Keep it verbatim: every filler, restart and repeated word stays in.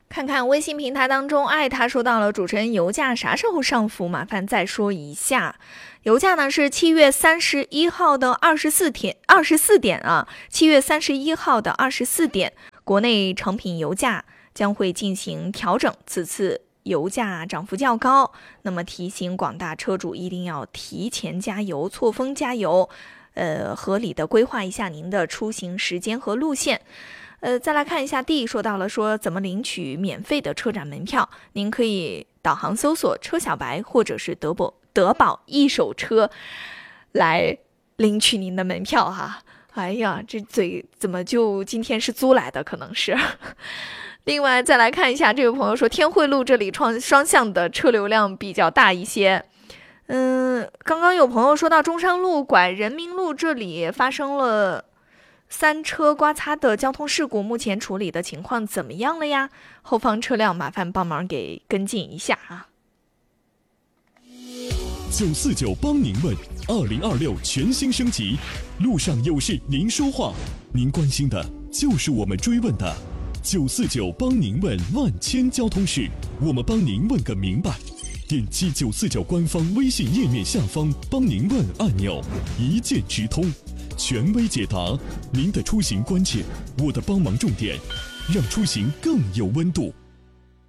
看看微信平台当中，爱他说到了主持人油价啥时候上浮？麻烦再说一下。油价呢是七月三十一号的二十四点二十四点啊，七月三十一号的二十四点，国内成品油价将会进行调整。此次油价涨幅较高，那么提醒广大车主一定要提前加油，错峰加油，呃，合理的规划一下您的出行时间和路线。呃，再来看一下 D 说到了说怎么领取免费的车展门票，您可以导航搜索车小白或者是德宝德宝一手车来领取您的门票哈。哎呀，这嘴怎么就今天是租来的？可能是。另外再来看一下，这位朋友说天惠路这里双双向的车流量比较大一些。嗯，刚刚有朋友说到中山路拐人民路这里发生了三车刮擦的交通事故，目前处理的情况怎么样了呀？后方车辆麻烦帮忙给跟进一下啊。 九四九帮您问，二零二六全新升级，路上有事您说话，您关心的就是我们追问的。九四九帮您问万千交通事，我们帮您问个明白。点击九四九官方微信页面下方帮您问按钮，一键直通，权威解答您的出行关键，我的帮忙重点，让出行更有温度。